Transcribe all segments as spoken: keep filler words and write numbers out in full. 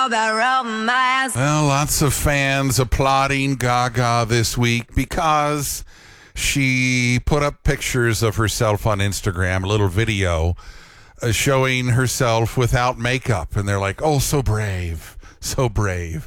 all the romance. Well, lots of fans applauding Gaga this week because she put up pictures of herself on Instagram, a little video uh, showing herself without makeup. And they're like, oh, so brave, so brave.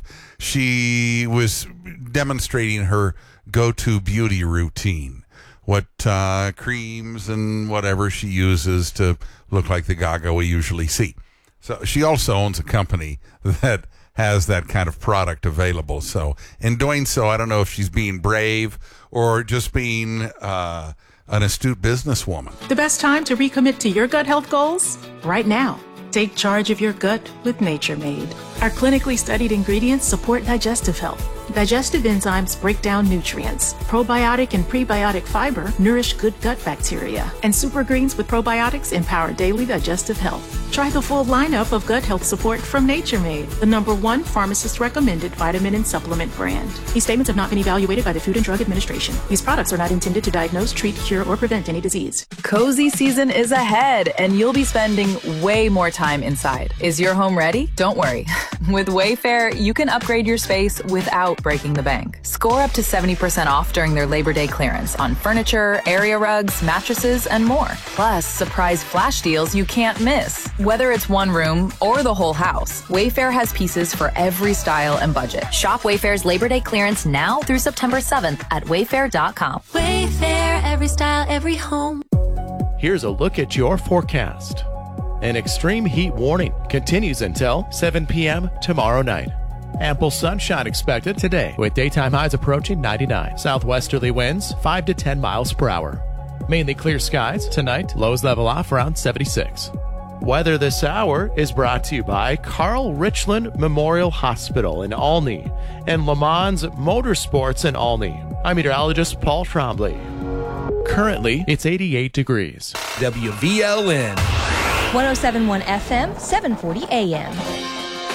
She was demonstrating her go-to beauty routine, what uh, creams and whatever she uses to look like the Gaga we usually see. So she also owns a company that has that kind of product available. So in doing so, I don't know if she's being brave or just being uh, an astute businesswoman. The best time to recommit to your gut health goals? Right now. Take charge of your gut with Nature Made. Our clinically studied ingredients support digestive health. Digestive enzymes break down nutrients. Probiotic and prebiotic fiber nourish good gut bacteria. And super greens with probiotics empower daily digestive health. Try the full lineup of gut health support from Nature Made, the number one pharmacist-recommended vitamin and supplement brand. These statements have not been evaluated by the Food and Drug Administration. These products are not intended to diagnose, treat, cure, or prevent any disease. Cozy season is ahead, and you'll be spending way more time inside. Is your home ready? Don't worry. With Wayfair, you can upgrade your space without breaking the bank. Score up to seventy percent off during their Labor Day clearance on furniture, area rugs, mattresses, and more. Plus, surprise flash deals you can't miss. Whether it's one room or the whole house, Wayfair has pieces for every style and budget. Shop Wayfair's Labor Day clearance now through September seventh at wayfair dot com. Wayfair, every style, every home. Here's a look at your forecast. An extreme heat warning continues until seven p.m. tomorrow night. Ample sunshine expected today with daytime highs approaching ninety-nine. Southwesterly winds five to ten miles per hour. Mainly clear skies tonight. Lows level off around seventy-six. Weather this hour is brought to you by Carl Richland Memorial Hospital in Olney and Le Mans Motorsports in Olney. I'm meteorologist Paul Trombley. Currently, it's eighty-eight degrees. W V L N one oh seven point one F M, seven forty A M.